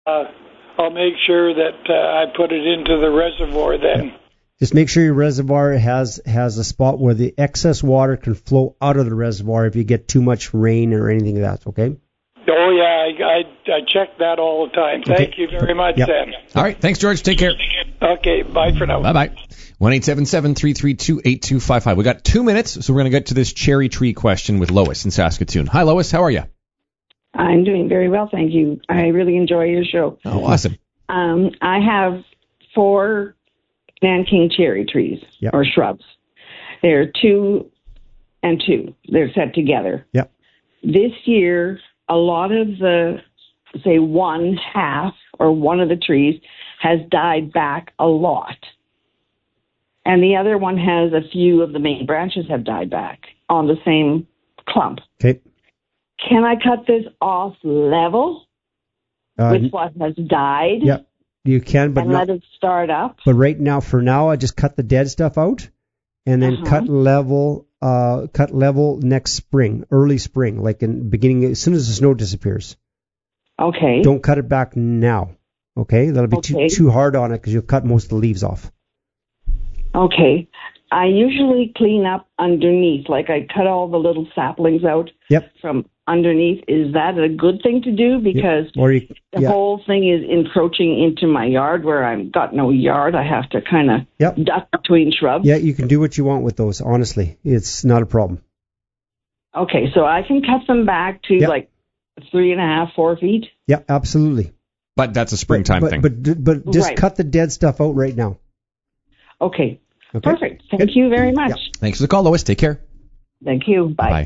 I'll make sure that I put it into the reservoir then. Yeah. Just make sure your reservoir has a spot where the excess water can flow out of the reservoir if you get too much rain or anything like that, okay? Oh, yeah, I check that all the time. Thank you very much, Sam. All right, thanks, George. Take care. Okay, bye for now. Bye-bye. 1-877-332-8255. We got 2 minutes, so we're going to get to this cherry tree question with Lois in Saskatoon. Hi, Lois. How are you? I'm doing very well, thank you. I really enjoy your show. Oh, awesome. I have 4 Nanking cherry trees or shrubs. They're 2 and 2. They're set together. Yep. This year, a lot of the, say, one half or one of the trees has died back a lot. And the other one has a few of the main branches have died back on the same clump. Okay. Can I cut this off level with what has died? Yep, you can, but let it start up. But right now, for now, I just cut the dead stuff out, and then cut level next spring, early spring, like in beginning as soon as the snow disappears. Okay. Don't cut it back now. Okay, that'll be too hard on it because you'll cut most of the leaves off. Okay. I usually clean up underneath, like I cut all the little saplings out from underneath. Is that a good thing to do? Because the whole thing is encroaching into my yard where I've got no yard. I have to kind of duck between shrubs. Yeah, you can do what you want with those, honestly. It's not a problem. Okay, so I can cut them back to like 3.5, 4 feet? Yeah, absolutely. But that's a springtime thing. But just cut the dead stuff out right now. Okay. Perfect. Thank you very much. Yeah. Thanks for the call, Lois. Take care. Thank you. Bye.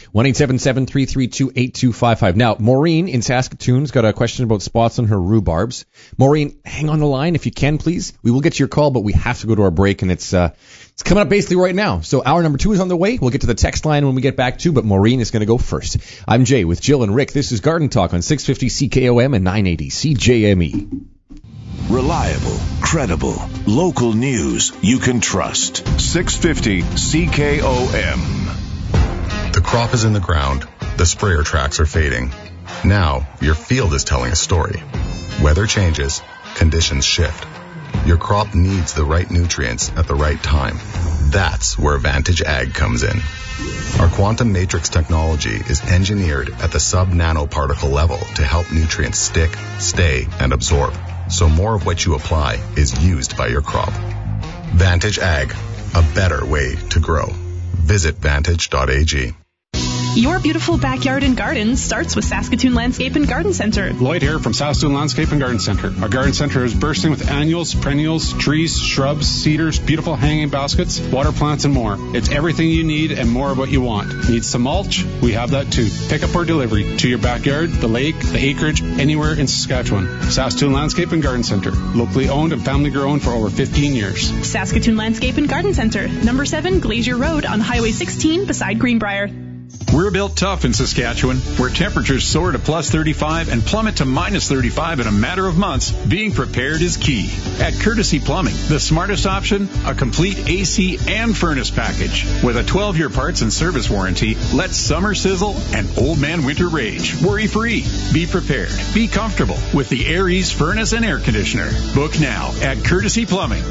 1-877-332-8255. Now, Maureen in Saskatoon's got a question about spots on her rhubarbs. Maureen, hang on the line if you can, please. We will get to your call, but we have to go to our break, and it's coming up basically right now. So hour number 2 is on the way. We'll get to the text line when we get back to, but Maureen is going to go first. I'm Jay with Jill and Rick. This is Garden Talk on 650 CKOM and 980 CJME. Reliable, credible, local news you can trust. 650 CKOM. The crop is in the ground. The sprayer tracks are fading. Now, your field is telling a story. Weather changes. Conditions shift. Your crop needs the right nutrients at the right time. That's where Vantage Ag comes in. Our quantum matrix technology is engineered at the sub-nanoparticle level to help nutrients stick, stay, and absorb, so more of what you apply is used by your crop. Vantage Ag, a better way to grow. Visit vantage.ag. Your beautiful backyard and garden starts with Saskatoon Landscape and Garden Center. Lloyd here from Saskatoon Landscape and Garden Center. Our garden center is bursting with annuals, perennials, trees, shrubs, cedars, beautiful hanging baskets, water plants, and more. It's everything you need and more of what you want. Need some mulch? We have that too. Pick up or delivery to your backyard, the lake, the acreage, anywhere in Saskatchewan. Saskatoon Landscape and Garden Center. Locally owned and family grown for over 15 years. Saskatoon Landscape and Garden Center. Number 7 Glacier Road on Highway 16 beside Greenbrier. We're built tough in Saskatchewan, where temperatures soar to plus 35 and plummet to minus 35 in a matter of months. Being prepared is key. At Courtesy Plumbing, the smartest option, a complete AC and furnace package. With a 12-year parts and service warranty, let summer sizzle and old man winter rage. Worry-free. Be prepared. Be comfortable with the Air Ease furnace and air conditioner. Book now at Courtesy Plumbing.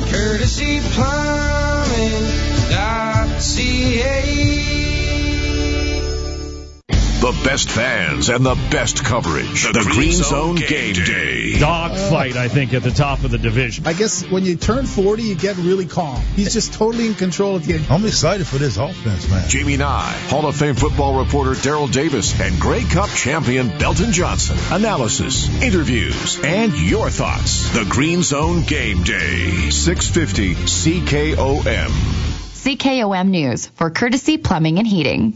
CurtesyPlumbing.ca. The best fans and the best coverage. The Green Zone Game Day. Dogfight, I think, at the top of the division. I guess when you turn 40, you get really calm. He's just totally in control of the game. I'm excited for this offense, man. Jamie Nye, Hall of Fame football reporter Daryl Davis, and Grey Cup champion Belton Johnson. Analysis, interviews, and your thoughts. The Green Zone Game Day. 650 CKOM. CKOM News for Courtesy Plumbing and Heating.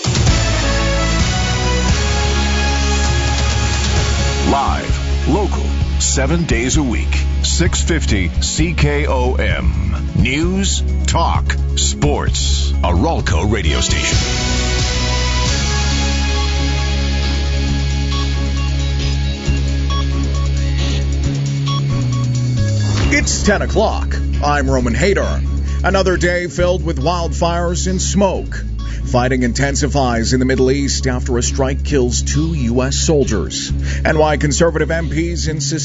Live, local, 7 days a week. 650 CKOM. News, talk, sports. A Ralco radio station. It's 10 o'clock. I'm Roman Hader. Another day filled with wildfires and smoke. Fighting intensifies in the Middle East after a strike kills 2 U.S. soldiers. And why conservative MPs insist